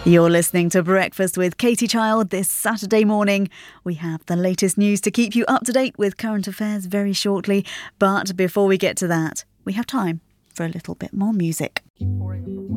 You're listening to Breakfast with Katie Child this Saturday morning. We have the latest news to keep you up to date with current affairs very shortly. But before we get to that, we have time for a little bit more music. Keep pouring